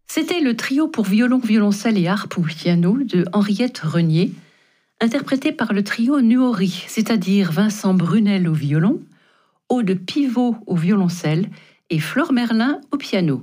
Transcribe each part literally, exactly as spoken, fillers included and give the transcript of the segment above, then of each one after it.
C'était le trio pour violon, violoncelle et harpe ou piano de Henriette Renier, interprété par le trio Nuori, c'est-à-dire Vincent Brunel au violon, Aude Pivot au violoncelle et Flore Merlin au piano.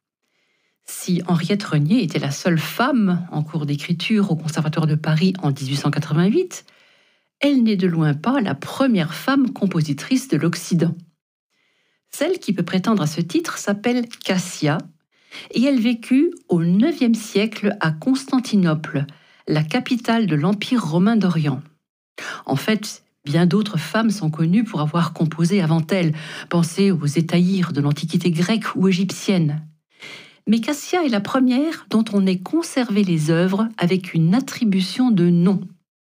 Si Henriette Renier était la seule femme en cours d'écriture au Conservatoire de Paris en dix-huit cent quatre-vingt-huit, elle n'est de loin pas la première femme compositrice de l'Occident. Celle qui peut prétendre à ce titre s'appelle Cassia, et elle vécut au neuvième siècle à Constantinople, la capitale de l'Empire romain d'Orient. En fait, bien d'autres femmes sont connues pour avoir composé avant elle. Pensez aux hétaïres de l'Antiquité grecque ou égyptienne. Mais Cassia est la première dont on ait conservé les œuvres avec une attribution de nom.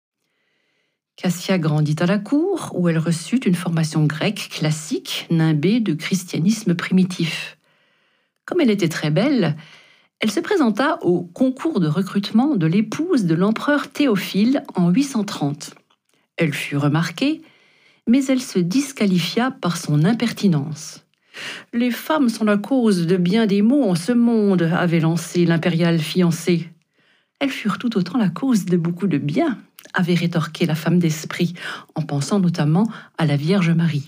Cassia grandit à la cour, où elle reçut une formation grecque classique, nimbée de christianisme primitif. Comme elle était très belle, elle se présenta au concours de recrutement de l'épouse de l'empereur Théophile en huit cent trente. Elle fut remarquée, mais elle se disqualifia par son impertinence. « Les femmes sont la cause de bien des maux en ce monde », avait lancé l'impériale fiancée. « Elles furent tout autant la cause de beaucoup de bien », avait rétorqué la femme d'esprit, en pensant notamment à la Vierge Marie.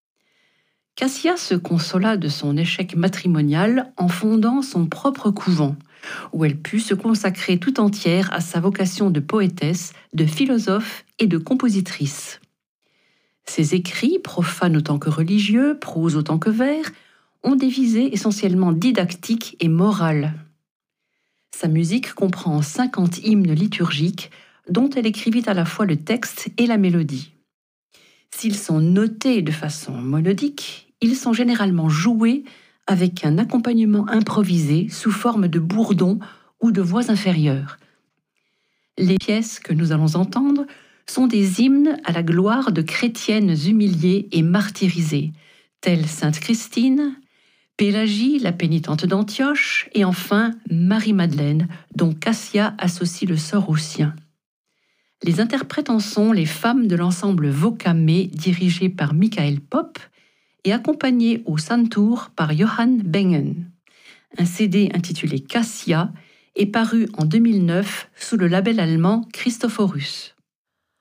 Cassia se consola de son échec matrimonial en fondant son propre couvent, où elle put se consacrer tout entière à sa vocation de poétesse, de philosophe et de compositrice. Ses écrits, profanes autant que religieux, prose autant que vers, ont des visées essentiellement didactiques et morales. Sa musique comprend cinquante hymnes liturgiques, dont elle écrivit à la fois le texte et la mélodie. S'ils sont notés de façon monodique, ils sont généralement joués avec un accompagnement improvisé sous forme de bourdons ou de voix inférieures. Les pièces que nous allons entendre sont des hymnes à la gloire de chrétiennes humiliées et martyrisées, telles Sainte Christine, Pélagie, la pénitente d'Antioche, et enfin Marie-Madeleine, dont Cassia associe le sort au sien. Les interprètes en sont les femmes de l'ensemble Vocamé, dirigé par Michael Popp et accompagné au santur par Johann Bengen. Un C D intitulé Cassia est paru en deux mille neuf sous le label allemand Christophorus.